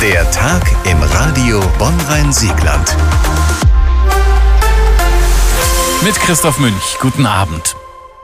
Der Tag im Radio Bonn-Rhein-Siegland. Mit Christoph Münch. Guten Abend.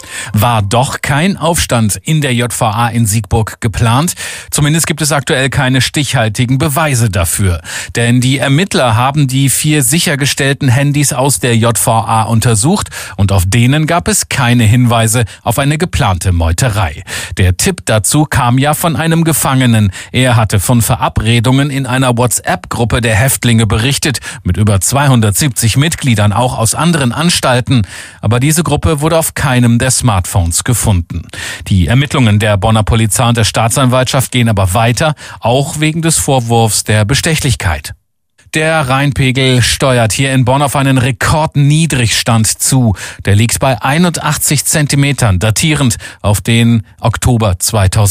War doch kein Aufstand in der JVA in Siegburg geplant. Zumindest gibt es aktuell keine stichhaltigen Beweise dafür. Denn die Ermittler haben die 4 sichergestellten Handys aus der JVA untersucht und auf denen gab es keine Hinweise auf eine geplante Meuterei. Der Tipp dazu kam ja von einem Gefangenen. Er hatte von Verabredungen in einer WhatsApp-Gruppe der Häftlinge berichtet, mit über 270 Mitgliedern, auch aus anderen Anstalten. Aber diese Gruppe wurde auf keinem der Smartphones gefunden. Die Ermittlungen der Bonner Polizei und der Staatsanwaltschaft gehen aber weiter, auch wegen des Vorwurfs der Bestechlichkeit. Der Rheinpegel steuert hier in Bonn auf einen Rekordniedrigstand zu. Der liegt bei 81 Zentimetern, datierend auf den Oktober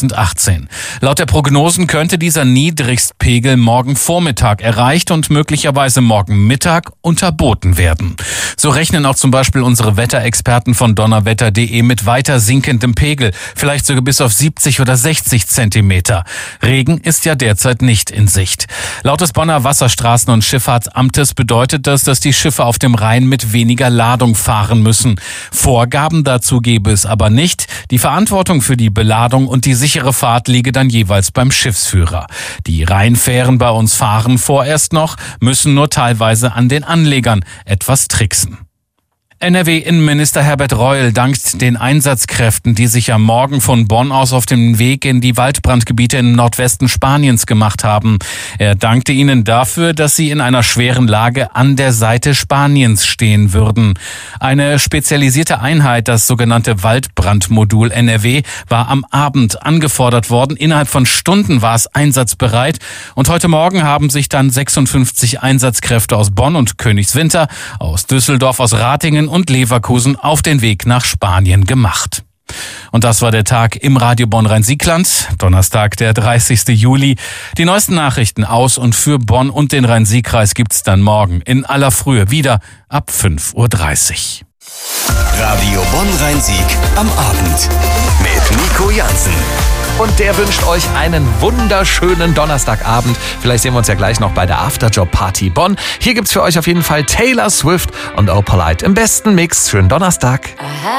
2018. Laut der Prognosen könnte dieser Niedrigstpegel morgen Vormittag erreicht und möglicherweise morgen Mittag unterboten werden. So rechnen auch zum Beispiel unsere Wetterexperten von donnerwetter.de mit weiter sinkendem Pegel, vielleicht sogar bis auf 70 oder 60 Zentimeter. Regen ist ja derzeit nicht in Sicht. Laut des Bonner Wasserstraßen- und Schifffahrtsamtes bedeutet das, dass die Schiffe auf dem Rhein mit weniger Ladung fahren müssen. Vorgaben dazu gäbe es aber nicht. Die Verantwortung für die Beladung und die sichere Fahrt liege dann jeweils beim Schiffsführer. Die Rheinfähren bei uns fahren vorerst noch, müssen nur teilweise an den Anlegern etwas tricksen. NRW-Innenminister Herbert Reul dankt den Einsatzkräften, die sich am Morgen von Bonn aus auf den Weg in die Waldbrandgebiete im Nordwesten Spaniens gemacht haben. Er dankte ihnen dafür, dass sie in einer schweren Lage an der Seite Spaniens stehen würden. Eine spezialisierte Einheit, das sogenannte Waldbrandmodul NRW, war am Abend angefordert worden. Innerhalb von Stunden war es einsatzbereit. Und heute Morgen haben sich dann 56 Einsatzkräfte aus Bonn und Königswinter, aus Düsseldorf, aus Ratingen und Leverkusen auf den Weg nach Spanien gemacht. Und das war der Tag im Radio Bonn-Rhein-Siegland, Donnerstag, der 30. Juli. Die neuesten Nachrichten aus und für Bonn und den Rhein-Sieg-Kreis gibt's dann morgen in aller Frühe wieder ab 5:30 Uhr. Radio Bonn-Rhein-Sieg am Abend mit Nico Jansen. Und der wünscht euch einen wunderschönen Donnerstagabend. Vielleicht sehen wir uns ja gleich noch bei der Afterjob-Party Bonn. Hier gibt's für euch auf jeden Fall Taylor Swift und Oh Polite im besten Mix. Schönen Donnerstag.